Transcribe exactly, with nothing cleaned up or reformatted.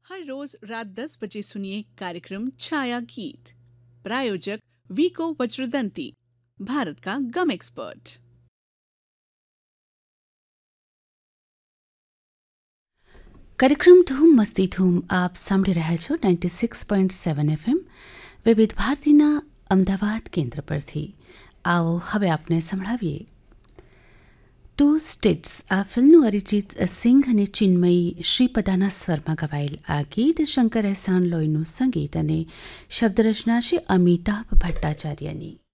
हर रोज रात दस बजे सुनिए कार्यक्रम छाया गीत। प्रायोजक वीको वज्रदंती, भारत का गम एक्सपर्ट। કાર્યક્રમ ધૂમ મસ્તી ધૂમ આપ સાંભળી રહ્યા છો ninety six point seven FM વિવિધ ભારતીના અમદાવાદ કેન્દ્ર પરથી. આવો હવે આપને સંભળાવીએ ટુ સ્ટેટ્સ. આ ફિલ્મનું અરિજીત સિંઘ અને ચિન્મયી શ્રીપદાના સ્વરમાં ગવાયેલ આ ગીત શંકર એહસાન લોયનું સંગીત અને શબ્દરચના છે અમિતાભ ભટ્ટાચાર્યની.